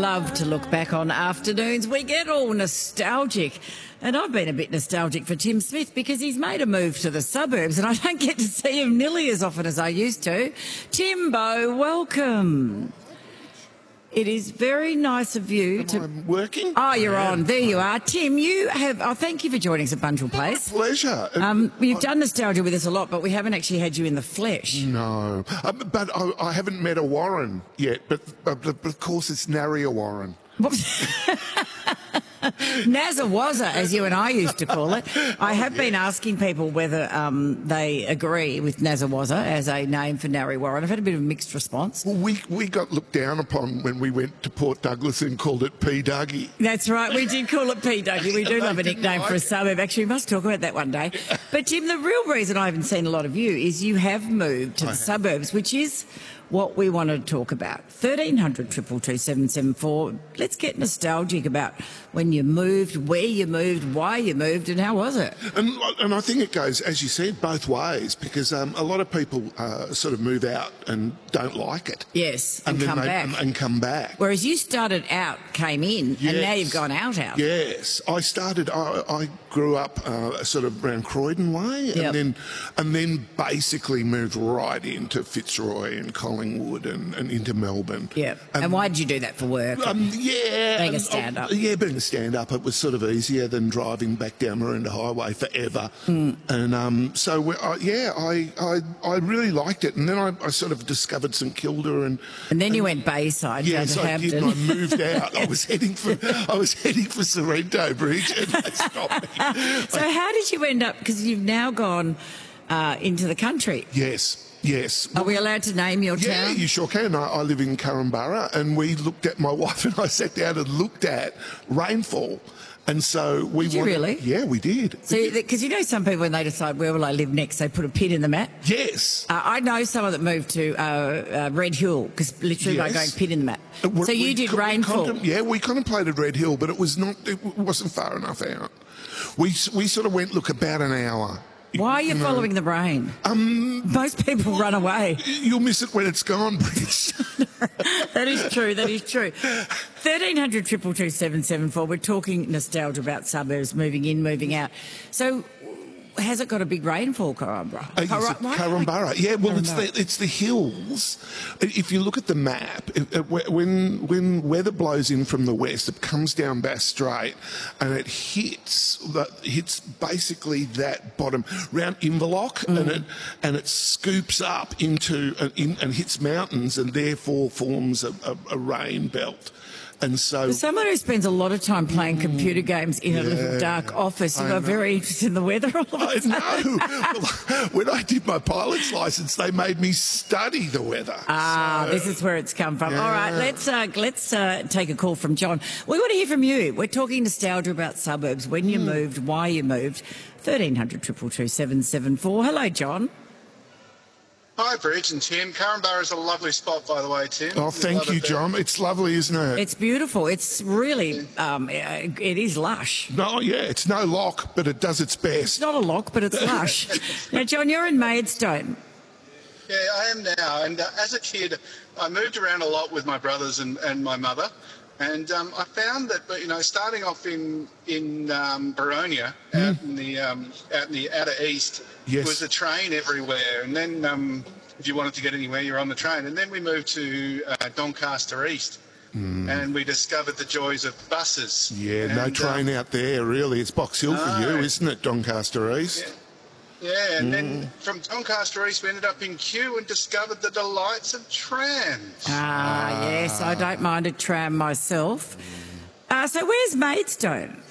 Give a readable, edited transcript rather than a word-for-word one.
love to look back on afternoons. We get all nostalgic. And I've been a bit nostalgic for Tim Smith because he's made a move to the suburbs and I don't get to see him nearly as often as I used to. Timbo, welcome. It is very nice of you to... I'm working? Oh, you're on. There you are. Tim, you have... Oh, thank you for joining us at Bunjil Place. Pleasure. You've done nostalgia with us a lot, but we haven't actually had you in the flesh. No. But I haven't met a Warren yet, but of course it's nary a Warren. Nazawazza, as you and I used to call it. I have been asking people whether they agree with Nazawazza as a name for Narre Warren. I've had a bit of a mixed response. Well, we got looked down upon when we went to Port Douglas and called it P. Dougie. That's right, we did call it P. Dougie. We do love a nickname for a suburb. Actually, we must talk about that one day. But Jim, the real reason I haven't seen a lot of you is you have moved to the suburbs, which is what we wanted to talk about. 1300 222 774. Let's get nostalgic about when you moved, where you moved, why you moved, and how was it? And I think it goes, as you said, both ways, because a lot of people sort of move out and don't like it. Yes, and come back. And come back. Whereas you started out, came in, yes. and now you've gone out. Yes. I grew up sort of around Croydon way, Yep. and then basically moved right into Fitzroy and Collingwood and into Melbourne. Yeah. And why did you do that for work? Being a stand-up. Being a stand-up, it was sort of easier than driving back down Maroondah Highway forever. And so, I really liked it. And then I sort of discovered St Kilda and then you went Bayside. Yes, down to I did. Hampton. I moved out. I was heading for Sorrento Bridge, and they stopped me. So how did you end up? Because you've now gone into the country. Yes. Are we allowed to name your Yeah, town? you sure can. I live in Curramborough, and we looked at, my wife and I sat down and looked at rainfall. And so we Did you really? Yeah, we did. So, because you know some people, when they decide where will I live next, they put a pin in the map. Yes. I know someone that moved to Red Hill, because literally by going pin in the map. So you did rainfall. We contemplated Red Hill, but it wasn't far enough out. We sort of went, look, about an hour. Why are you following the rain? Most people run away. You'll miss it when it's gone, Bridge. That is true. 1300 222 774. We're talking nostalgia about suburbs, moving in, moving out. So has it got a big rainfall, Curramborough? Curramborough. Yeah, well, it's the hills. If you look at the map, when weather blows in from the west, it comes down Bass Strait and it hits basically that bottom round Inverloch, and it scoops up into and hits mountains and therefore forms a rain belt. And so, for someone who spends a lot of time playing computer games in a little dark office, you got very interested in the weather all of a sudden. I know. Well, when I did my pilot's licence, they made me study the weather. This is where it's come from. Yeah. All right, let's take a call from John. We want to hear from you. We're talking nostalgia about suburbs, when you moved, why you moved. 1300 222 774. Hello, John. Hi, Bridge and Tim. Curramborough is a lovely spot, by the way, Tim. Oh, thank you, John. It's lovely, isn't it? It's beautiful. It's really, it is lush. No, yeah, it's no lock, but it does its best. It's not a lock, but it's lush. Now, John, you're in Maidstone. Yeah, I am now. And as a kid, I moved around a lot with my brothers and my mother. And I found that, starting off in Baronia, out in the outer east, yes, was a train everywhere. And then if you wanted to get anywhere, you're on the train. And then we moved to Doncaster East, and we discovered the joys of buses. Yeah, and, no train out there, really. It's Box Hill for you, isn't it, Doncaster East? Yeah, and then from Doncaster East, we ended up in Kew and discovered the delights of trams. Yes, I don't mind a tram myself. So where's Maidstone?